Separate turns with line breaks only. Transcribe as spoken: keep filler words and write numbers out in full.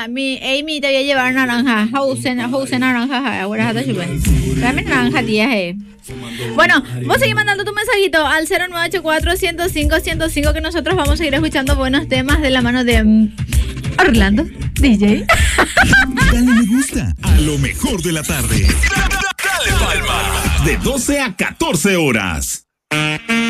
A mí, Amy, te voy a llevar naranja. Hausen, Hausen naranja. Ahora hasta chupen. Dame naranja, tía, eh. Bueno, vos seguís mandando tu mensajito al cero nueve ocho cuatro, uno cero cinco, uno cero cinco, que nosotros vamos a seguir escuchando buenos temas de la mano de mm, Orlando, D J.
Dale me gusta a lo mejor de la tarde. Dale palma. De doce a catorce horas.